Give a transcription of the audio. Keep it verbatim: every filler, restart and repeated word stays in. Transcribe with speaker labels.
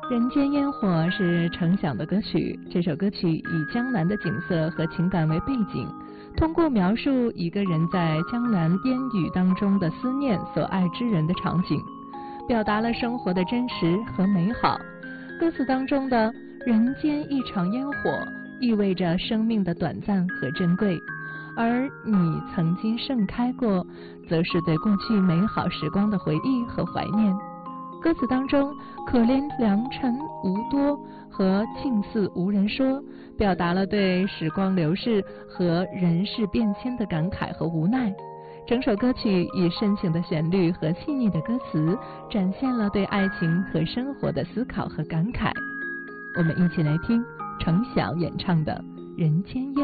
Speaker 1: 人间烟火是程响的歌曲，这首歌曲以江南的景色和情感为背景，通过描述一个人在江南烟雨当中的思念所爱之人的场景，表达了生活的真实和美好。歌词当中的人间一场烟火，意味着生命的短暂和珍贵，而你曾经盛开过，则是对过去美好时光的回忆和怀念。歌词当中可怜良辰无多和近似无人说，表达了对时光流逝和人事变迁的感慨和无奈。整首歌曲以深情的旋律和细腻的歌词，展现了对爱情和生活的思考和感慨。我们一起来听程响演唱的《人间烟》。